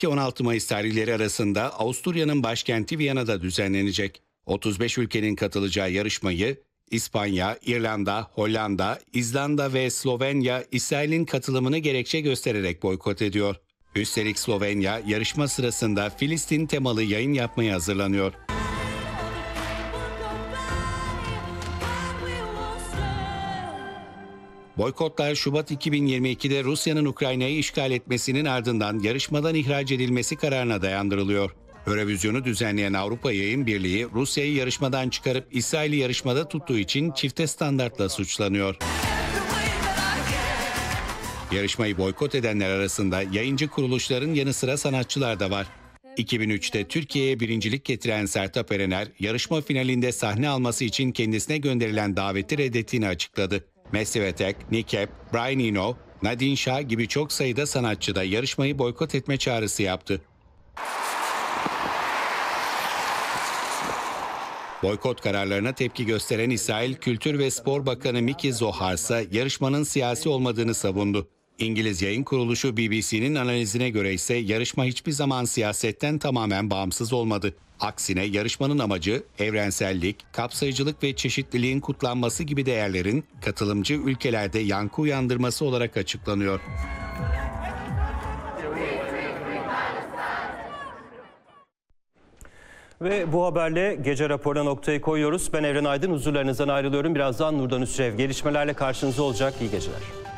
12-16 Mayıs tarihleri arasında Avusturya'nın başkenti Viyana'da düzenlenecek. 35 ülkenin katılacağı yarışmayı İspanya, İrlanda, Hollanda, İzlanda ve Slovenya İsrail'in katılımını gerekçe göstererek boykot ediyor. Üstelik Slovenya yarışma sırasında Filistin temalı yayın yapmaya hazırlanıyor. Boykotlar Şubat 2022'de Rusya'nın Ukrayna'yı işgal etmesinin ardından yarışmadan ihraç edilmesi kararına dayandırılıyor. Eurovision'u düzenleyen Avrupa Yayın Birliği, Rusya'yı yarışmadan çıkarıp İsrail'i yarışmada tuttuğu için çifte standartla suçlanıyor. Yarışmayı boykot edenler arasında yayıncı kuruluşların yanı sıra sanatçılar da var. 2003'te Türkiye'ye birincilik getiren Sertab Erener, yarışma finalinde sahne alması için kendisine gönderilen daveti reddettiğini açıkladı. Massive Attack, Nick Cave, Brian Eno, Nadine Shah gibi çok sayıda sanatçı da yarışmayı boykot etme çağrısı yaptı. Boykot kararlarına tepki gösteren İsrail Kültür ve Spor Bakanı Miki Zohar ise yarışmanın siyasi olmadığını savundu. İngiliz yayın kuruluşu BBC'nin analizine göre ise yarışma hiçbir zaman siyasetten tamamen bağımsız olmadı. Aksine yarışmanın amacı evrensellik, kapsayıcılık ve çeşitliliğin kutlanması gibi değerlerin katılımcı ülkelerde yankı uyandırması olarak açıklanıyor. Ve bu haberle gece raporuna noktayı koyuyoruz. Ben Evren Aydın, huzurlarınızdan ayrılıyorum. Birazdan Nurdan Üstrev gelişmelerle karşınızda olacak. İyi geceler.